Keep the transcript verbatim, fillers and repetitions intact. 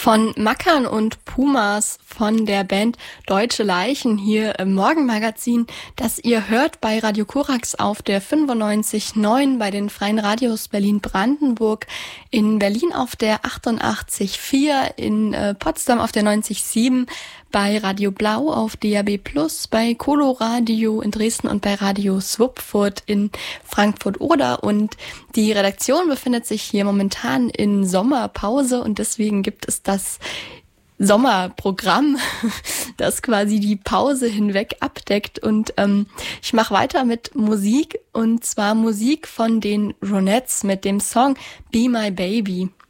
Von Mackern und Pumas von der Band Deutsche Leichen hier im Morgenmagazin, das ihr hört bei Radio Korax auf der fünfundneunzig Komma neun bei den Freien Radios Berlin-Brandenburg, in Berlin auf der achtundachtzig Komma vier, in äh, Potsdam auf der neunzig Komma sieben, bei Radio Blau auf D A B plus, bei Coloradio in Dresden und bei Radio Swupfurt in Frankfurt-Oder. Und die Redaktion befindet sich hier momentan in Sommerpause und deswegen gibt es das Sommerprogramm, das quasi die Pause hinweg abdeckt. Und ähm, ich mache weiter mit Musik, und zwar Musik von den Ronettes mit dem Song Be My Baby.